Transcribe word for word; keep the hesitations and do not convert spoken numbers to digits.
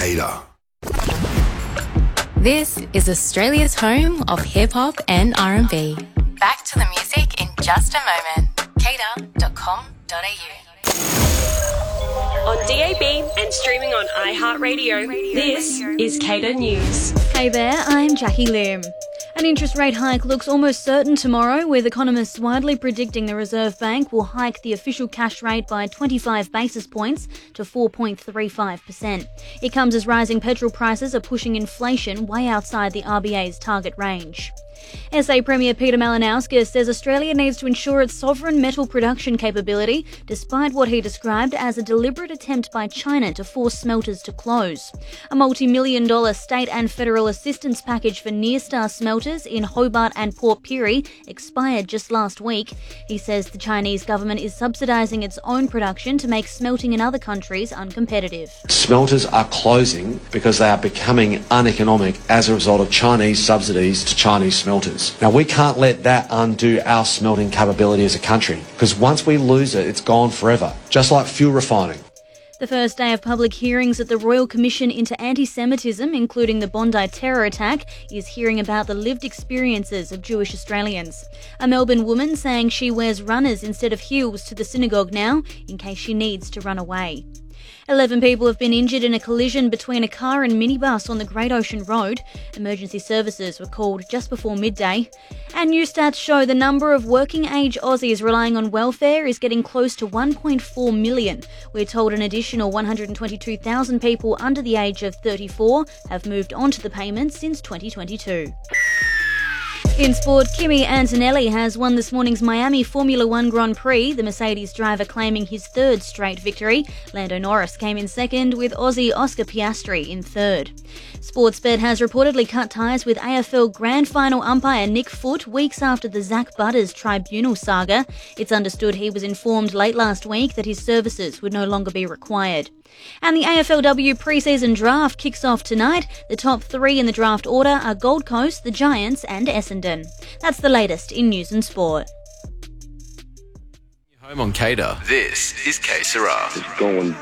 Cater. This is Australia's home of hip-hop and R and B. Back to the music in just a moment. cater dot com dot a u. On D A B and streaming on iHeartRadio, this is Cater News. Hey there, I'm Jackie Lim. An interest rate hike looks almost certain tomorrow, with economists widely predicting the Reserve Bank will hike the official cash rate by twenty-five basis points to four point three five percent. It comes as rising petrol prices are pushing inflation way outside the R B A's target range. S A Premier Peter Malinauskas says Australia needs to ensure its sovereign metal production capability, despite what he described as a deliberate attempt by China to force smelters to close. A multi-million dollar state and federal assistance package for Nearstar smelters in Hobart and Port Pirie expired just last week. He says the Chinese government is subsidising its own production to make smelting in other countries uncompetitive. Smelters are closing because they are becoming uneconomic as a result of Chinese subsidies to Chinese smelters. Now, we can't let that undo our smelting capability as a country, because once we lose it, it's gone forever, just like fuel refining. The first day of public hearings at the Royal Commission into Anti-Semitism, including the Bondi terror attack, is hearing about the lived experiences of Jewish Australians. A Melbourne woman saying she wears runners instead of heels to the synagogue now, in case she needs to run away. Eleven people have been injured in a collision between a car and minibus on the Great Ocean Road. Emergency services were called just before midday. And new stats show the number of working-age Aussies relying on welfare is getting close to one point four million. We're told an additional one hundred twenty-two thousand people under the age of thirty-four have moved onto the payments since twenty twenty-two. In sport, Kimi Antonelli has won this morning's Miami Formula One Grand Prix, the Mercedes driver claiming his third straight victory. Lando Norris came in second, with Aussie Oscar Piastri in third. Sportsbet has reportedly cut ties with A F L Grand Final umpire Nick Foot weeks after the Zach Butters tribunal saga. It's understood he was informed late last week that his services would no longer be required. And the A F L W pre-season draft kicks off tonight. The top three in the draft order are Gold Coast, the Giants and Essendon. That's the latest in news and sport. Home on Cater. This is K Sarah. It's going